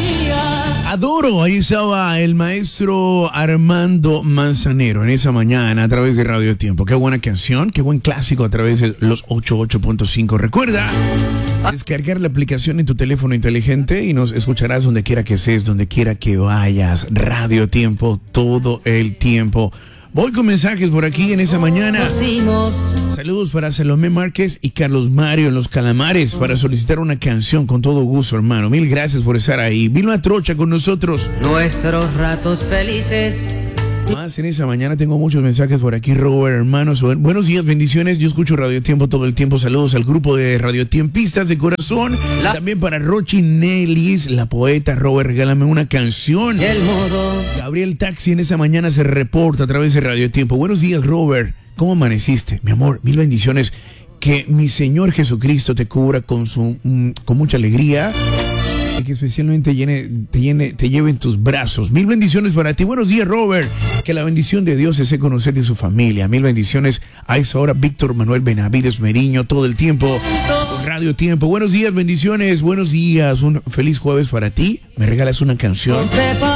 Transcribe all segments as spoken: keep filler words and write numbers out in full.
Adoro, ahí estaba el maestro Armando Manzanero en esa mañana a través de Radio Tiempo. Qué buena canción, qué buen clásico a través de los ochenta y ocho punto cinco. Recuerda descargar la aplicación en tu teléfono inteligente y nos escucharás donde quiera que estés, donde quiera que vayas. Radio Tiempo todo el tiempo. Voy con mensajes por aquí en esa mañana. Saludos para Salomé Márquez y Carlos Mario en Los Calamares para solicitar una canción con todo gusto, hermano. Mil gracias por estar ahí. Vino a Trocha con nosotros. Nuestros ratos felices. Más en esa mañana tengo muchos mensajes por aquí, Robert, hermanos. Buenos días, bendiciones. Yo escucho Radio Tiempo todo el tiempo. Saludos al grupo de radiotiempistas de corazón. La... También para Rochi Nelis, la poeta. Robert, regálame una canción. El modo. Gabriel Taxi en esa mañana se reporta a través de Radio Tiempo. Buenos días, Robert. ¿Cómo amaneciste? Mi amor, mil bendiciones. Que mi Señor Jesucristo te cubra con, su, mm, con mucha alegría. Y que especialmente llene, te, llene, te lleve en tus brazos. Mil bendiciones para ti. Buenos días, Robert. Que la bendición de Dios se hace conocer de su familia. Mil bendiciones a esa hora. Víctor Manuel Benavides Meriño, todo el tiempo. Con Radio Tiempo. Buenos días, bendiciones. Buenos días. Un feliz jueves para ti. Me regalas una canción.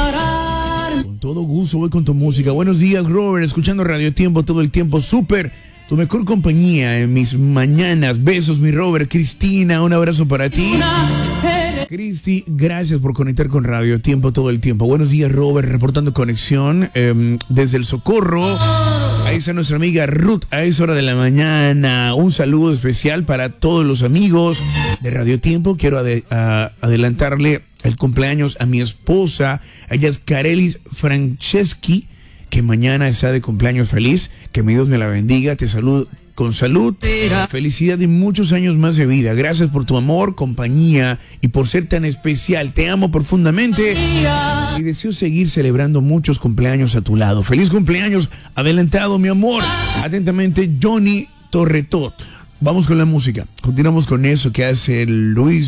Con todo gusto voy con tu música. Buenos días, Robert. Escuchando Radio Tiempo todo el tiempo. Súper. Tu mejor compañía en mis mañanas. Besos, mi Robert. Cristina, un abrazo para ti. Cristi, gracias por conectar con Radio Tiempo todo el tiempo. Buenos días, Robert, reportando conexión eh, desde El Socorro. Ahí está nuestra amiga Ruth a esa hora de la mañana. Un saludo especial para todos los amigos de Radio Tiempo. Quiero ade- a- adelantarle el cumpleaños a mi esposa. Ella es Carelis Franceschi, que mañana está de cumpleaños feliz. Que mi Dios me la bendiga. Te saludo con salud, felicidad y muchos años más de vida. Gracias por tu amor, compañía y por ser tan especial. Te amo profundamente y deseo seguir celebrando muchos cumpleaños a tu lado. Feliz cumpleaños adelantado, mi amor. Atentamente, Johnny Torretot. Vamos con la música. Continuamos con eso que hace Luis